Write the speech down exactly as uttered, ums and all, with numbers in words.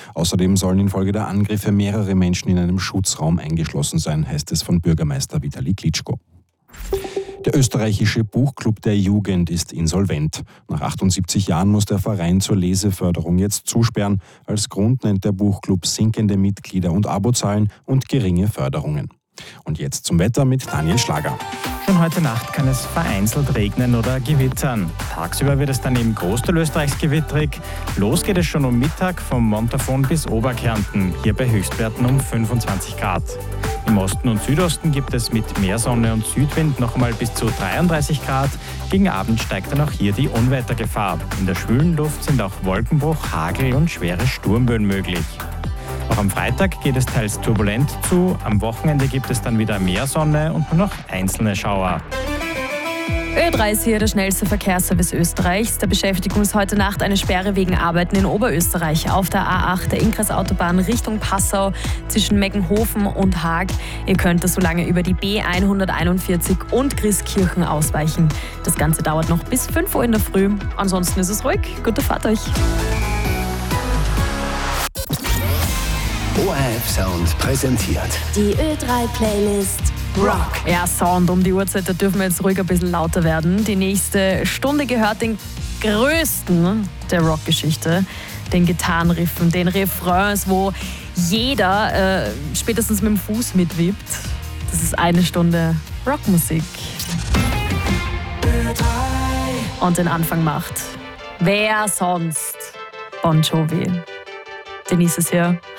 Außerdem sollen infolge der Angriffe mehrere Menschen in einem Schutzraum eingeschlossen sein, heißt es von Bürgermeister Vitali Klitschko. Der österreichische Buchclub der Jugend ist insolvent. Nach achtundsiebzig Jahren muss der Verein zur Leseförderung jetzt zusperren. Als Grund nennt der Buchclub sinkende Mitglieder- und Abozahlen und geringe Förderungen. Und jetzt zum Wetter mit Daniel Schlager. Schon heute Nacht kann es vereinzelt regnen oder gewittern. Tagsüber wird es dann im Großteil Österreichs gewitterig. Los geht es schon um Mittag vom Montafon bis Oberkärnten, hier bei Höchstwerten um fünfundzwanzig Grad. Im Osten und Südosten gibt es mit mehr Sonne und Südwind noch einmal bis zu dreiunddreißig Grad. Gegen Abend steigt dann auch hier die Unwettergefahr. In der schwülen Luft sind auch Wolkenbruch, Hagel und schwere Sturmböen möglich. Auch am Freitag geht es teils turbulent zu. Am Wochenende gibt es dann wieder mehr Sonne und nur noch einzelne Schauer. Ö drei ist hier der schnellste Verkehrsservice Österreichs. Da beschäftigt uns heute Nacht eine Sperre wegen Arbeiten in Oberösterreich auf der A acht, der Ingress-Autobahn Richtung Passau zwischen Meckenhofen und Haag. Ihr könnt das so lange über die B hunderteinundvierzig und Christkirchen ausweichen. Das Ganze dauert noch bis fünf Uhr in der Früh. Ansonsten ist es ruhig. Gute Fahrt euch. O R F Sound präsentiert die Ö drei Playlist Rock. Ja, Sound um die Uhrzeit, da dürfen wir jetzt ruhig ein bisschen lauter werden. Die nächste Stunde gehört den größten der Rockgeschichte, den Gitarrenriffen, den Refrains, wo jeder äh, spätestens mit dem Fuß mitwippt. Das ist eine Stunde Rockmusik. Ö drei. Und den Anfang macht wer sonst? Bon Jovi. Denise ist hier.